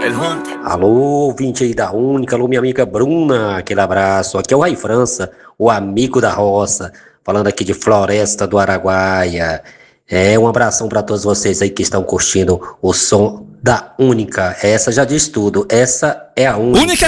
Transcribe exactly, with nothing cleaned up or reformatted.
Alô, ouvinte aí da Única, alô, minha amiga Bruna, aquele abraço. Aqui é o Rai França, o amigo da roça, falando aqui de Floresta do Araguaia. É, um abração para todos vocês aí que estão curtindo o som da Única. Essa já diz tudo, essa é a Única. Única